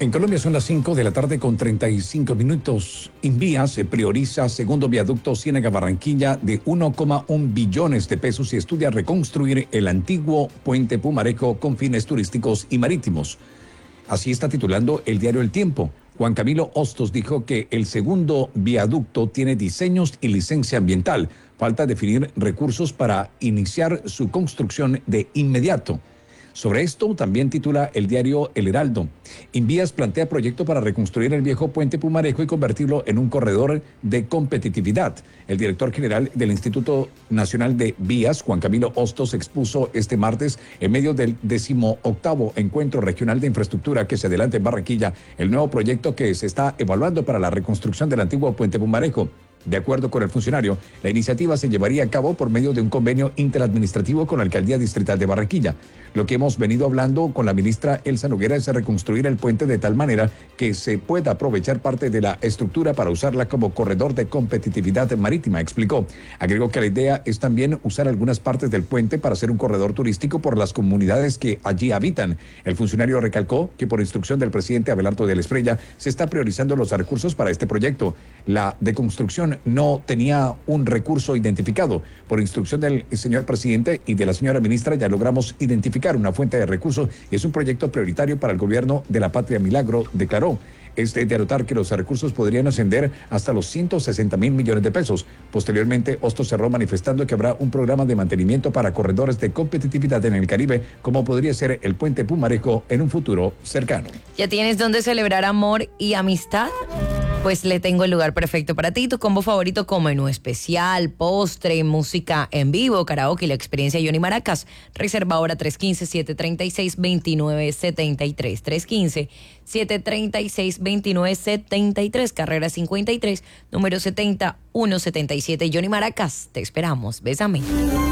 En Colombia son las 5 de la tarde con 35 minutos. Invías se prioriza segundo viaducto Ciénaga-Barranquilla de 1,1 billones de pesos y estudia reconstruir el antiguo puente Pumarejo con fines turísticos y marítimos. Así está titulando el diario El Tiempo. Juan Camilo Hostos dijo que el segundo viaducto tiene diseños y licencia ambiental. Falta definir recursos para iniciar su construcción de inmediato. Sobre esto también titula el diario El Heraldo. Invías plantea proyecto para reconstruir el viejo puente Pumarejo y convertirlo en un corredor de competitividad. El director general del Instituto Nacional de Vías, Juan Camilo Hostos, expuso este martes en medio del 18º Encuentro Regional de Infraestructura que se adelanta en Barranquilla el nuevo proyecto que se está evaluando para la reconstrucción del antiguo puente Pumarejo. De acuerdo con el funcionario, la iniciativa se llevaría a cabo por medio de un convenio interadministrativo con la Alcaldía Distrital de Barranquilla. Lo que hemos venido hablando con la ministra Elsa Noguera es reconstruir el puente de tal manera que se pueda aprovechar parte de la estructura para usarla como corredor de competitividad marítima, explicó. Agregó que la idea es también usar algunas partes del puente para hacer un corredor turístico por las comunidades que allí habitan. El funcionario recalcó que por instrucción del presidente Abelardo de la Espriella se está priorizando los recursos para este proyecto. La deconstrucción no tenía un recurso identificado. Por instrucción del señor presidente y de la señora ministra ya logramos identificar una fuente de recursos y es un proyecto prioritario para el gobierno de la Patria Milagro, declaró. Es de anotar que los recursos podrían ascender hasta los 160.000 millones de pesos. Posteriormente, Hostos cerró manifestando que habrá un programa de mantenimiento para corredores de competitividad en el Caribe, como podría ser el puente Pumarejo en un futuro cercano. ¿Ya tienes dónde celebrar amor y amistad? Pues le tengo el lugar perfecto para ti. Tu combo favorito con menú especial, postre, música en vivo, karaoke y la experiencia Johnny Maracas. Reserva ahora 315-736-2973. 315-736-2973. Carrera 53, número 70177. Johnny Maracas, te esperamos. Bésame.